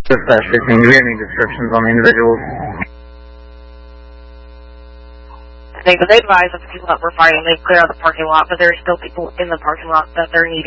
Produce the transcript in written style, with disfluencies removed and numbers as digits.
Dispatch 15, do we have any descriptions on the individuals? They advise that the people that were fighting, they clear out the parking lot, but there are still people in the parking lot that they're needing.